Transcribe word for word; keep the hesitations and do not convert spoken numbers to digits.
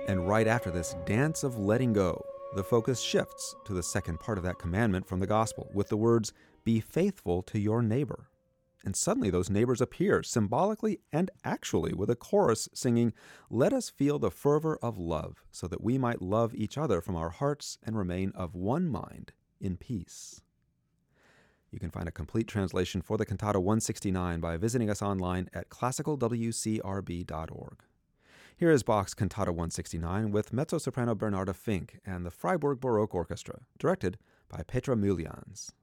And right after this dance of letting go, the focus shifts to the second part of that commandment from the gospel with the words, "Be faithful to your neighbor." And suddenly those neighbors appear, symbolically and actually, with a chorus singing, "Let us feel the fervor of love, so that we might love each other from our hearts and remain of one mind in peace." You can find a complete translation for the Cantata one sixty-nine by visiting us online at classical w c r b dot org. Here is Bach's Cantata one sixty-nine with mezzo-soprano Bernarda Fink and the Freiburg Baroque Orchestra, directed by Petra Mülljans.